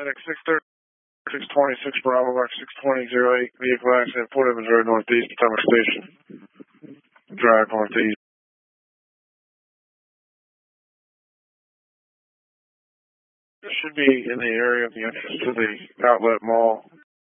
Medic 630, 626 Bravo, Mark 62008, vehicle accident, Port Evans Road, Northeast, Potomac Station. Drive northeast. It should be in the area of the entrance to the outlet mall.